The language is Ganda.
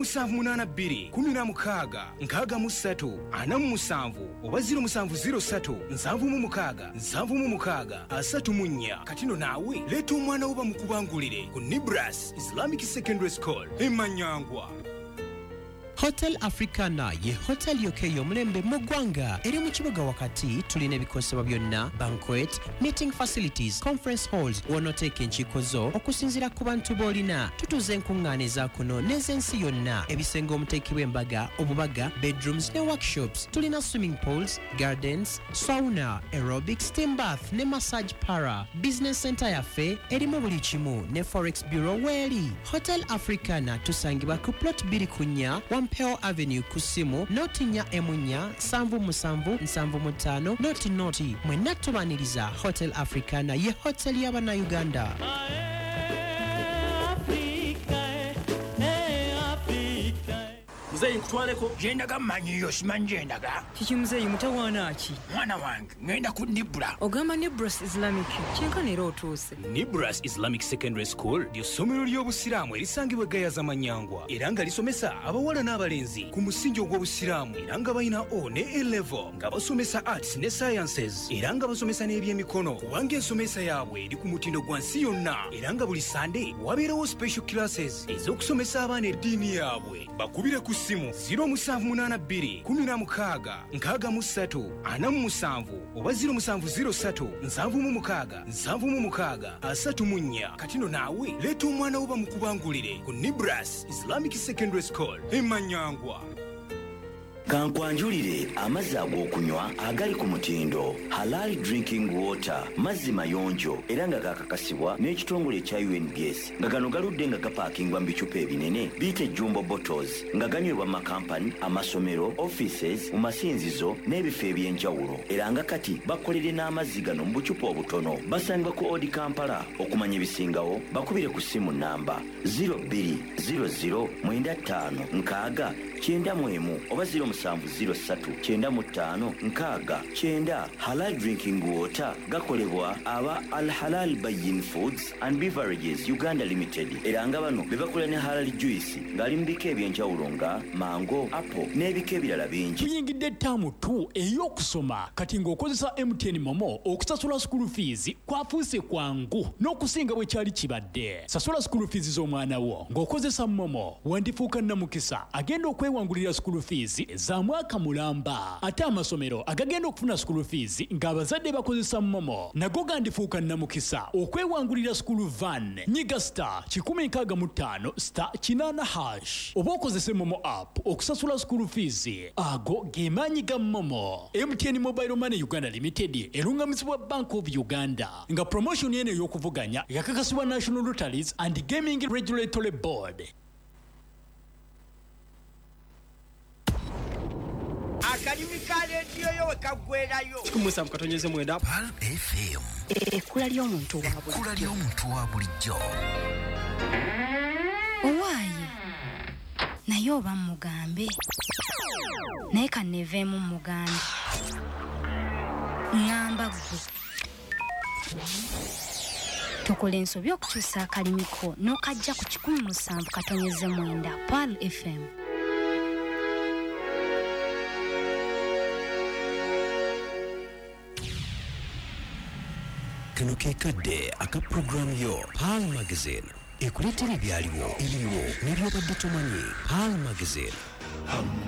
0782 16 63 47 oba 0703 76 76 34 katino naawe leeta omwana wo bamukubangulire ku Nibras Islamic Secondary School Emanyangwa. Hotel Africana ye hotel yokeyo mulembe mu ggwanga eri mu kibuga wakati tulina ebikosebwa byonna banquet, meeting facilities, conference halls wonoteeka enkiiko zo okusinziira ku bantu b'olina tutuuza enkuŋŋaana ezaakuno n'ez'ensi yonna ebisenge omuteekebwa embaga obubaga bedrooms ne workshops tulina swimming pools, gardens, sauna, aerobics, steam bath ne massage para. Business center yaffe erimu buli kimu ne forex bureau weeri. Hotel Africana tusangibwa ku plot 2 Peo Avenue Kusimu notinya emunya 7775 noti mwenna tubaniriza Hotel Africana ye hotel y'abana Uganda. Muzeyi nkutwaleko jendaga manyiyo simanjendaga kiki muzeyi mutawaana ki mwana wange ngenda ku Nibra ogamba Nibras Islamic kyenkanera otuuse. Nibras Islamic Secondary School ly'essomero ly'obusiraamu erisangibwa Gayaza Manyangwa era nga lisomesa abawala n'abalenzi ku musingi ogw'obusiraamu era nga balina O ne A level nga basomesa arts ne sciences era nga basomesa n'ebyemikono kubanga ensomesa yaabwe eri ku mutindo gwa nsi yonna era nga buli Sunday wabeerawo special classes ez'okusomesa abaana eddiini yaabwe. Bakubire ku simu 0782 16 63 47 oba 0703 76 76 34 katino naawe leeta omwana wo bamukubangulire ku Nibras Islamic Secondary School Emanyangwa. Kankwanjulire amazzi ag'okunywa agali ku mutindo Halal Drinking Water mazzi mayonjo era nga kakakasibwa n'ekitongole kya UNBS nga gano galudde nga gapaakingwa mu bicupa ebinene biyite jumbo bottles nga ganywebwa mu makampani, amasomero, offices, mu masinzizo n'ebifo eby'enjawulo era nga kati bakolere n'amazzi gano mu bucupa obutono. Basangibwa ku Odi Kampala. Okumanya ebisingawo bakubire ku simu namba 020095 oba 070395 Halal Drinking Water gakolebwa aba Al Halal Bayin Foods and Beverages Uganda Limited era nga bano bebakola ne Halal Juice ngali mbiko ebyenjawulo nga mango, apple n'ebiko ebirala bingi. Tuyingidde ttaamu tu ey'okusoma kati ng'okozesa MTN Momo okusasula school fees kwafuuse kwangu n'okusinga bwe kyali kibadde. Sasula school fees z'omwana wo ng'okozesa Momo wandifuuka nnamukisa agenda okwewangulira school fees za mwaka mulamba. Ate amasomero agagenda okufuna school fees ng'abazadde bakozesa Momo nago gandifuuka nnamukisa okwewangulira school van. Nyiga star 165 star 8#. Oba okozese Momo app okusasula school fees ago gemaanyi ga Momo. MTN Mobile Money Uganda Limited erungamizibwa Bank of Uganda nga promotion yene y'okuvuganya yakakasibwa National Lotteries and Gaming Regulatory Board. akalimi ka rediyo yo wekagwerayo 17 Pal FM Ekkula ly'omuntu wa bulijjo. Owaaye naye oba mugambe naye kanneeveemu mugambe ngamba gwe tokola ensobi okukyusa akalimi ko n'okajja ku 17 Pal FM. Kano kekadde aka program yo Pal Magazine ekuleetera ebyaliwo ebiriwo n'ebyobadde tomanyi. Pal Magazine